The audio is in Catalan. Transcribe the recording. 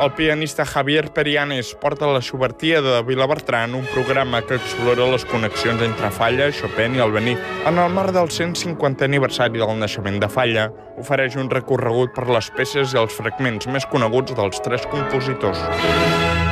El pianista Javier Perianes porta la Schubertia de Vilabertran, un programa que explora les connexions entre Falla, Chopin i Albéniz. En el marc del 150è aniversari del naixement de Falla, ofereix un recorregut per les peces i els fragments més coneguts dels tres compositors.